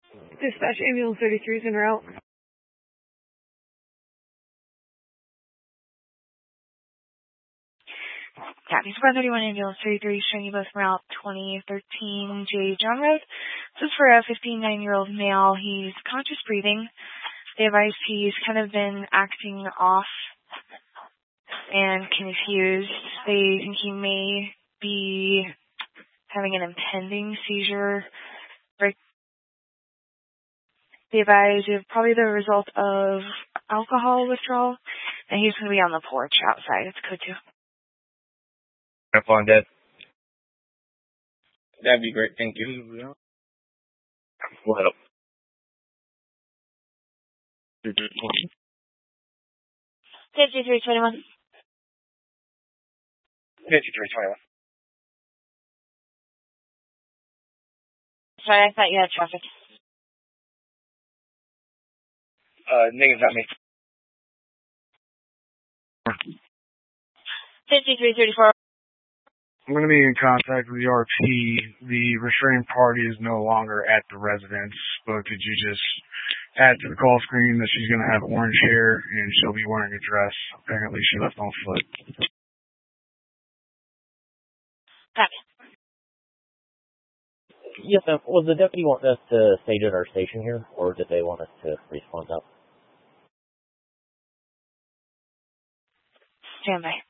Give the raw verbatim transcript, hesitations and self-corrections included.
Dispatch ambulance thirty-three is en route. Copy. Squad thirty-one ambulance thirty-three showing you both route twenty thirteen J John Road. This is for a fifty-nine-year-old male. He's conscious breathing. They advise he's kind of been acting off and confused. They think he may be having an impending seizure. They advise it's probably the result of alcohol withdrawal, and he's going to be on the porch outside. It's code two. I'm fine, Dad. That'd be great. Thank you. We'll head up. fifty-three twenty-one. fifty-three twenty-one. Sorry, I thought you had traffic. Uh, niggas got me. fifty-three thirty-four. I'm going to be in contact with the R P. The restraining party is no longer at the residence, but could you just add to the call screen that she's going to have orange hair and she'll be wearing a dress. Apparently she left on foot. Copy. Yes, ma'am. Was the deputy want us to stay at our station here, or did they want us to respond up? Stand by.